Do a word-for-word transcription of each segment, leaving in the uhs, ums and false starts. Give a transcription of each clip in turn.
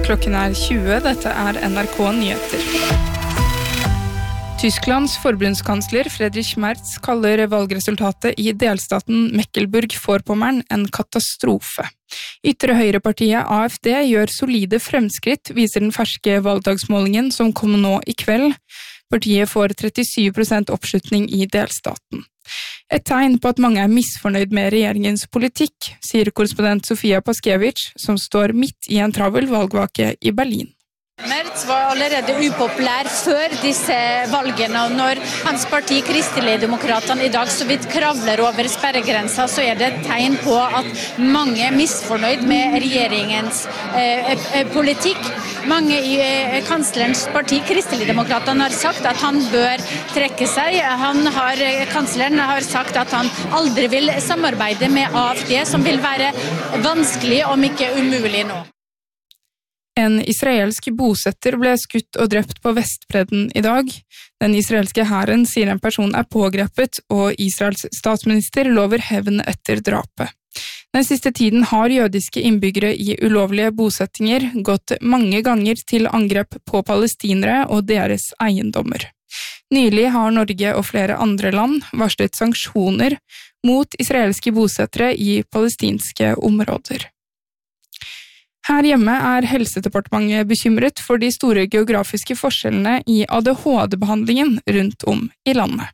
Klokken er tjue, dette er N R K Nyheter. Tysklands forbundskansler Friedrich Merz kaller valgresultatet i delstaten Mecklenburg-Vorpommern en katastrofe. Ytre høyrepartiet A F D gjør solide fremskritt, viser den ferske valgdagsmålingen som kom nå i kveld. Partiet får trettisju prosent oppslutning i delstaten. Et tegn på at mange er misfornøyd med regjeringens politikk, sier korrespondent Sofia Paskevich, som står midt i en travel valgvake i Berlin. Merz var allerede upopulær før disse valgene, og når hans parti Kristelig-demokratene i dag så vidt kravler over sperregrensa, så er det et tegn på at mange er misfornøyd med regjeringens eh, politikk. Mange i eh, kanslerens parti Kristelig-demokratene har sagt at han bør trekke seg. Han har, kansleren har sagt at han aldri vil samarbeide med A F D, som vil være vanskelig om ikke umulig nå. En israelsk bosetter ble skutt og drept på Vestbredden i dag. Den israelske hæren sier en person er pågrepet, og Israels statsminister lover hevn etter drapet. Den siste tiden har jødiske innbyggere i ulovlige bosettinger gått mange ganger til angrep på palestinere og deres eiendommer. Nylig har Norge og flere andre land varslet sanksjoner mot israelske bosettere i palestinske områder. Her hjemme er Helsedepartementet bekymret for de store geografiske forskjellene i A D H D-behandlingen rundt om i landet.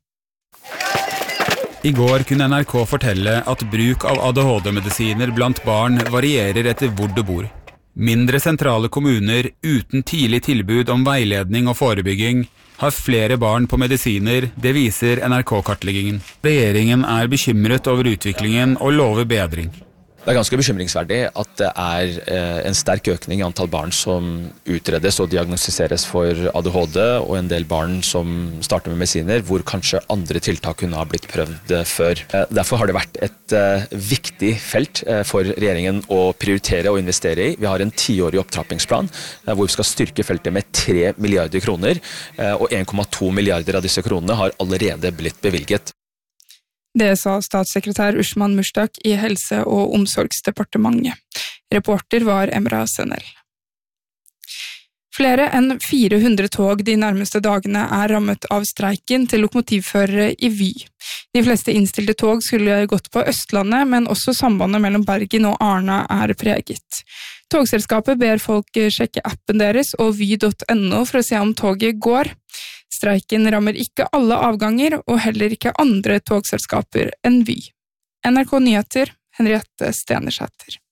I går kunne N R K fortelle at bruk av A D H D-medisiner blant barn varierer etter hvor du bor. Mindre sentrale kommuner uten tidlig tilbud om veiledning og forebygging har flere barn på medisiner, det viser N R K-kartleggingen. Regjeringen er bekymret over utviklingen og lover bedring. Det er ganske bekymringsverdig at det er en sterk økning i antall barn som utredes og diagnostiseres for A D H D, og en del barn som starter med medisiner, hvor kanskje andre tiltak kunne ha blitt prøvd før. Derfor har det vært et viktig felt for regjeringen å prioritere og investere i. Vi har en tiårig opptrappingsplan, hvor vi skal styrke feltet med tre milliarder kroner, og en komma to milliarder av disse kronene har allerede blitt bevilget. Det sa statssekretær Usman Mushtaq i Helse- og omsorgsdepartementet. Reporter var Emra Senel. Flere enn fire hundre tog de nærmeste dagene er rammet av streiken til lokomotivførere i Vy. De fleste innstilte tog skulle gått på Østlandet, men også sambandet mellom Bergen og Arna er preget. Togselskapet ber folk sjekke appen deres og vy punktum no for å se om toget går. Streiken rammer ikke alle avganger, og heller ikke andre togselskaper enn Vy. N R K Nyheter, Henriette Stenersæter.